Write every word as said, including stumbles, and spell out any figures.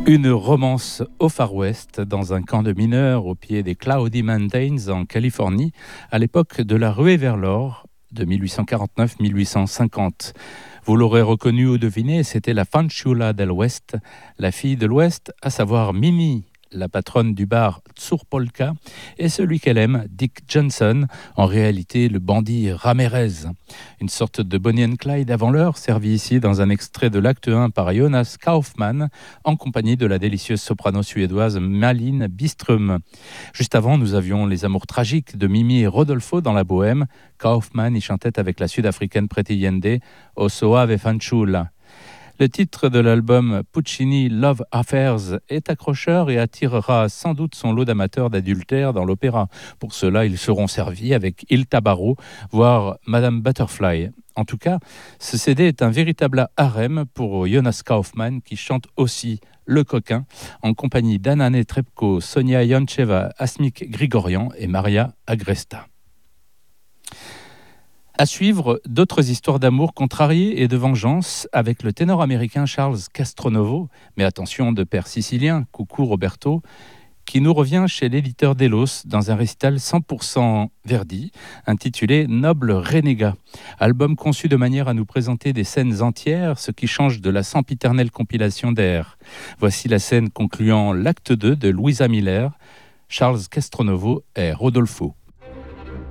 Une romance au Far West, dans un camp de mineurs au pied des Cloudy Mountains en Californie, à l'époque de la ruée vers l'or de mille huit cent quarante-neuf à mille huit cent cinquante. Vous l'aurez reconnu ou deviné, c'était la fanciulla del West, la fille de l'Ouest, à savoir Mimi, la patronne du bar Tzurpolka, et celui qu'elle aime, Dick Johnson, en réalité le bandit Ramirez. Une sorte de Bonnie and Clyde avant l'heure, servi ici dans un extrait de l'acte un par Jonas Kaufmann, en compagnie de la délicieuse soprano suédoise Malin Byström. Juste avant, nous avions les amours tragiques de Mimi et Rodolfo dans la bohème. Kaufmann y chantait avec la sud-africaine Pretty Yende, O Soave Fanciulla. Le titre de l'album Puccini Love Affairs est accrocheur et attirera sans doute son lot d'amateurs d'adultère dans l'opéra. Pour cela, ils seront servis avec Il Tabarro, voire Madame Butterfly. En tout cas, ce C D est un véritable harem pour Jonas Kaufmann qui chante aussi Le Coquin en compagnie d'Anna Netrebko, Sonia Yoncheva, Asmik Grigorian et Maria Agresta. À suivre, d'autres histoires d'amour contrariées et de vengeance avec le ténor américain Charles Castronovo, mais attention de père sicilien, coucou Roberto, qui nous revient chez l'éditeur Delos dans un récital cent pour cent Verdi, intitulé Noble Renégat, album conçu de manière à nous présenter des scènes entières, ce qui change de la sempiternelle compilation d'airs. Voici la scène concluant l'acte deux de Luisa Miller, Charles Castronovo et Rodolfo.